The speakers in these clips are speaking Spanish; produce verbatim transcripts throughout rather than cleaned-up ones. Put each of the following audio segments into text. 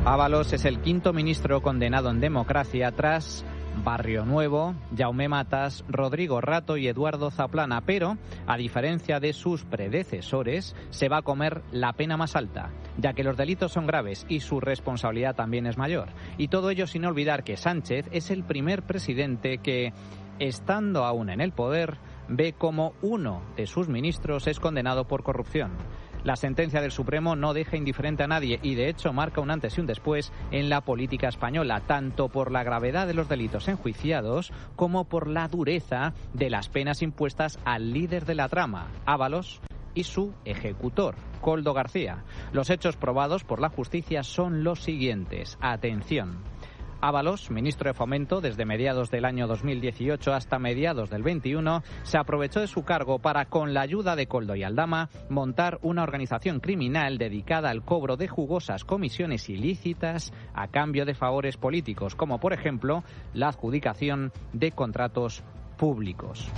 Ábalos es el quinto ministro condenado en democracia tras Barrio Nuevo, Jaume Matas, Rodrigo Rato y Eduardo Zaplana, pero, a diferencia de sus predecesores, se va a comer la pena más alta, ya que los delitos son graves y su responsabilidad también es mayor. Y todo ello sin olvidar que Sánchez es el primer presidente que, estando aún en el poder, ve como uno de sus ministros es condenado por corrupción. La sentencia del Supremo no deja indiferente a nadie y, de hecho, marca un antes y un después en la política española, tanto por la gravedad de los delitos enjuiciados como por la dureza de las penas impuestas al líder de la trama, Ábalos, y su ejecutor, Koldo García. Los hechos probados por la justicia son los siguientes. Atención. Ábalos, ministro de Fomento desde mediados del año dos mil dieciocho hasta mediados del veintiuno, se aprovechó de su cargo para, con la ayuda de Koldo y Aldama, montar una organización criminal dedicada al cobro de jugosas comisiones ilícitas a cambio de favores políticos, como por ejemplo la adjudicación de contratos públicos.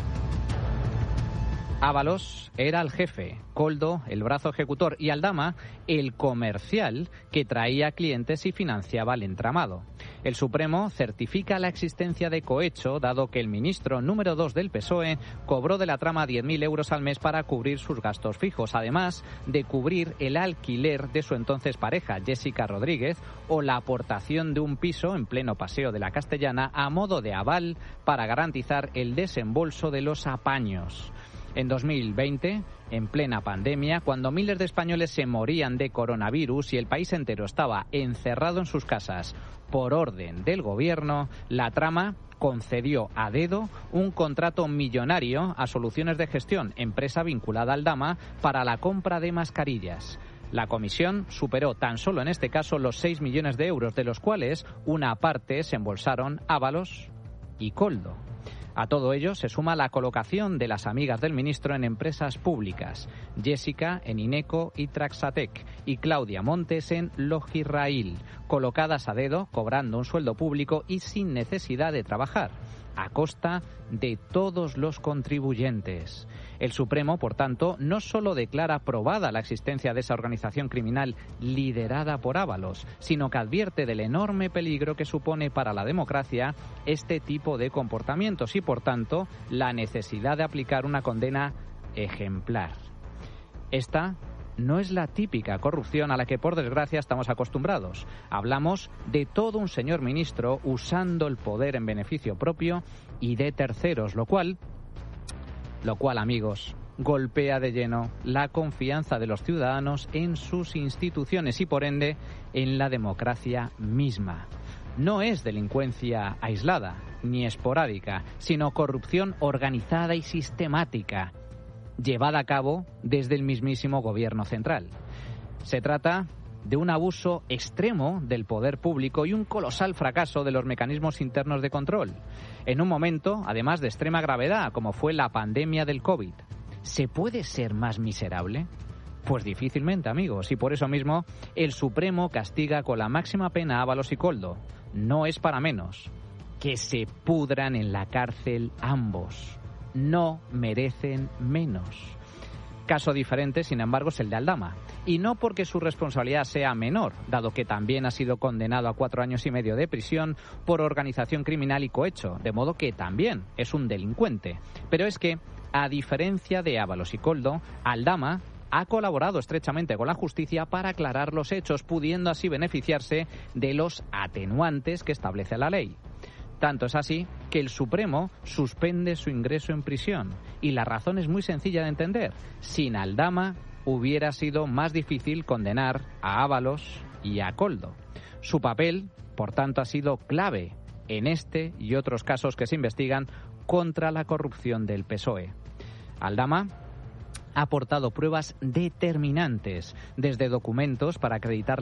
Ábalos era el jefe, Koldo el brazo ejecutor y Aldama el comercial que traía clientes y financiaba el entramado. El Supremo certifica la existencia de cohecho, dado que el ministro número dos del P S O E cobró de la trama diez mil euros al mes para cubrir sus gastos fijos, además de cubrir el alquiler de su entonces pareja, Jessica Rodríguez, o la aportación de un piso en pleno Paseo de la Castellana a modo de aval para garantizar el desembolso de los apaños. En dos mil veinte, en plena pandemia, cuando miles de españoles se morían de coronavirus y el país entero estaba encerrado en sus casas por orden del gobierno, la trama concedió a dedo un contrato millonario a Soluciones de Gestión, empresa vinculada al Aldama, para la compra de mascarillas. La comisión superó tan solo en este caso los seis millones de euros, de los cuales una parte se embolsaron Ábalos y Koldo. A todo ello se suma la colocación de las amigas del ministro en empresas públicas, Jessica en Ineco y Traxatec y Claudia Montes en Logirrail, colocadas a dedo, cobrando un sueldo público y sin necesidad de trabajar, a costa de todos los contribuyentes. El Supremo, por tanto, no solo declara probada la existencia de esa organización criminal liderada por Ábalos, sino que advierte del enorme peligro que supone para la democracia este tipo de comportamientos y, por tanto, la necesidad de aplicar una condena ejemplar. Esta no es la típica corrupción a la que, por desgracia, estamos acostumbrados. Hablamos de todo un señor ministro usando el poder en beneficio propio y de terceros, lo cual, lo cual, amigos, golpea de lleno la confianza de los ciudadanos en sus instituciones y, por ende, en la democracia misma. No es delincuencia aislada ni esporádica, sino corrupción organizada y sistemática, llevada a cabo desde el mismísimo gobierno central. Se trata de un abuso extremo del poder público y un colosal fracaso de los mecanismos internos de control, en un momento, además, de extrema gravedad, como fue la pandemia del COVID. ¿Se puede ser más miserable? Pues difícilmente, amigos, y por eso mismo el Supremo castiga con la máxima pena a Ábalos y Koldo. No es para menos. Que se pudran en la cárcel ambos. No merecen menos. Caso diferente, sin embargo, es el de Aldama. Y no porque su responsabilidad sea menor, dado que también ha sido condenado a cuatro años y medio de prisión por organización criminal y cohecho, de modo que también es un delincuente. Pero es que, a diferencia de Ábalos y Koldo, Aldama ha colaborado estrechamente con la justicia para aclarar los hechos, pudiendo así beneficiarse de los atenuantes que establece la ley. Tanto es así que el Supremo suspende su ingreso en prisión. Y la razón es muy sencilla de entender. Sin Aldama hubiera sido más difícil condenar a Ábalos y a Koldo. Su papel, por tanto, ha sido clave en este y otros casos que se investigan contra la corrupción del P S O E. Aldama ha aportado pruebas determinantes, desde documentos para acreditar